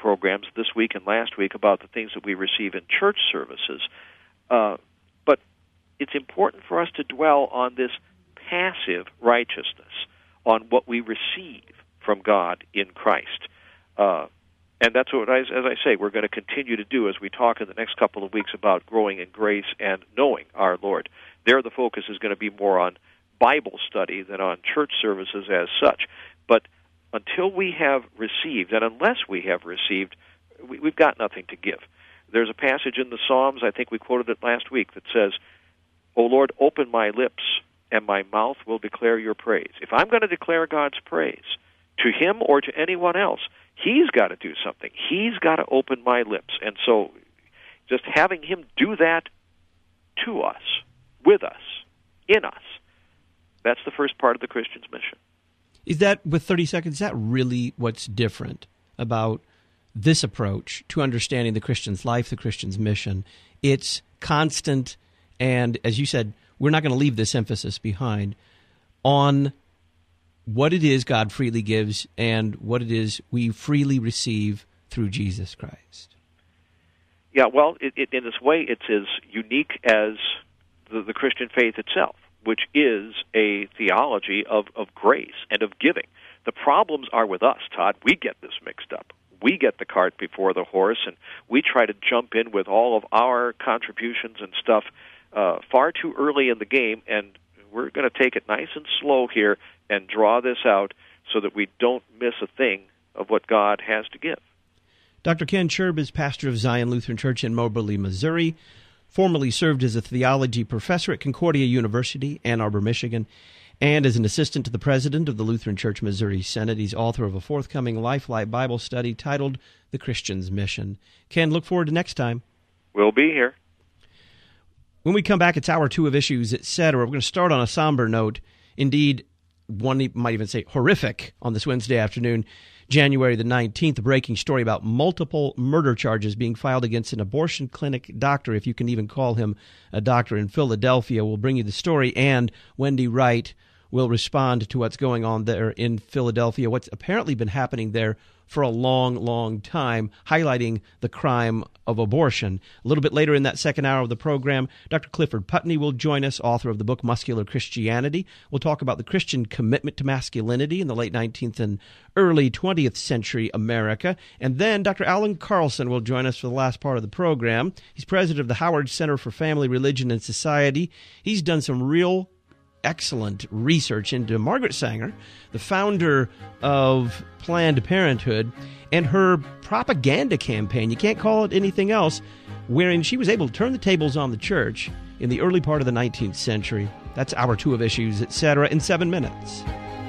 programs this week and last week about the things that we receive in church services. But it's important for us to dwell on this passive righteousness, on what we receive from God in Christ. And that's what, as I say, we're going to continue to do as we talk in the next couple of weeks about growing in grace and knowing our Lord. There the focus is going to be more on Bible study than on church services as such. But until we have received, and unless we have received, we've got nothing to give. There's a passage in the Psalms, I think we quoted it last week, that says, "O Lord, open my lips, and my mouth will declare your praise." If I'm going to declare God's praise to him or to anyone else, he's got to do something. He's got to open my lips. And so just having him do that to us, with us, in us, that's the first part of the Christian's mission. Is that, with 30 seconds, is that really what's different about this approach to understanding the Christian's life, the Christian's mission? It's constant, and as you said, we're not going to leave this emphasis behind on what it is God freely gives and what it is we freely receive through Jesus Christ. Yeah, well, in this way, it's as unique as the Christian faith itself, which is a theology of grace and of giving. The problems are with us, Todd. We get this mixed up. We get the cart before the horse, and we try to jump in with all of our contributions and stuff far too early in the game, and we're going to take it nice and slow here and draw this out so that we don't miss a thing of what God has to give. Dr. Ken Sherb is pastor of Zion Lutheran Church in Moberly, Missouri, formerly served as a theology professor at Concordia University, Ann Arbor, Michigan, and as an assistant to the president of the Lutheran Church Missouri Synod. He's author of a forthcoming Lifeline Bible study titled The Christian's Mission. Ken, look forward to next time. We'll be here. When we come back, it's hour 2 of Issues, Etc. We're going to start on a somber note. Indeed, one might even say horrific on this Wednesday afternoon, January the 19th, a breaking story about multiple murder charges being filed against an abortion clinic doctor, if you can even call him a doctor, in Philadelphia. We'll bring you the story, and Wendy Wright will respond to what's going on there in Philadelphia, what's apparently been happening there for a long, long time, highlighting the crime of abortion. A little bit later in that second hour of the program, Dr. Clifford Putney will join us, author of the book Muscular Christianity. We'll talk about the Christian commitment to masculinity in the late 19th and early 20th century America. And then Dr. Alan Carlson will join us for the last part of the program. He's president of the Howard Center for Family, Religion, and Society. He's done some real excellent research into Margaret Sanger, the founder of Planned Parenthood, and her propaganda campaign, you can't call it anything else, wherein she was able to turn the tables on the church in the early part of the 19th century. That's hour 2 of Issues, Etc. in 7 minutes.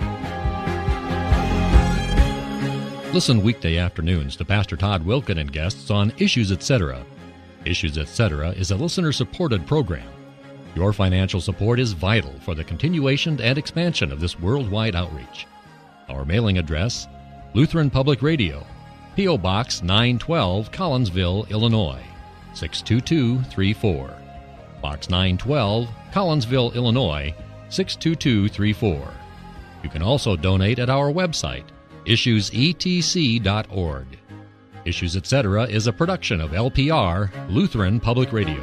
Listen weekday afternoons to Pastor Todd Wilken and guests on Issues, Etc. Issues, Etc. is a listener-supported program. Your financial support is vital for the continuation and expansion of this worldwide outreach. Our mailing address, Lutheran Public Radio, P.O. Box 912, Collinsville, Illinois, 62234. Box 912, Collinsville, Illinois, 62234. You can also donate at our website, issuesetc.org. Issues, Etc. is a production of LPR, Lutheran Public Radio.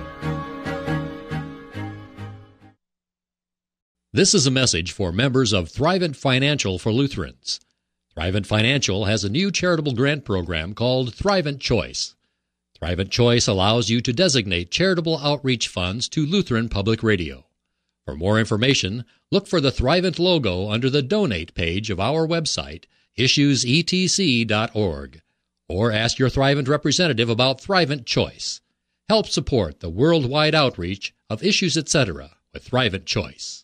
This is a message for members of Thrivent Financial for Lutherans. Thrivent Financial has a new charitable grant program called Thrivent Choice. Thrivent Choice allows you to designate charitable outreach funds to Lutheran Public Radio. For more information, look for the Thrivent logo under the Donate page of our website, issuesetc.org, or ask your Thrivent representative about Thrivent Choice. Help support the worldwide outreach of Issues, Etc. with Thrivent Choice.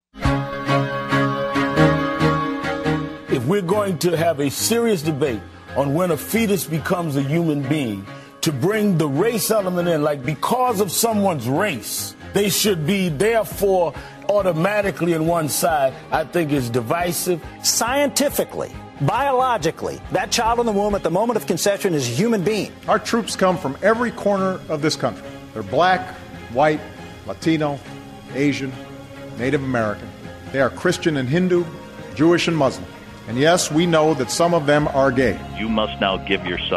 If we're going to have a serious debate on when a fetus becomes a human being, to bring the race element in, like because of someone's race, they should be therefore automatically on one side, I think is divisive. Scientifically, biologically, that child in the womb at the moment of conception is a human being. Our troops come from every corner of this country. They're black, white, Latino, Asian, Native American. They are Christian and Hindu, Jewish and Muslim. And yes, we know that some of them are gay. You must now give yourself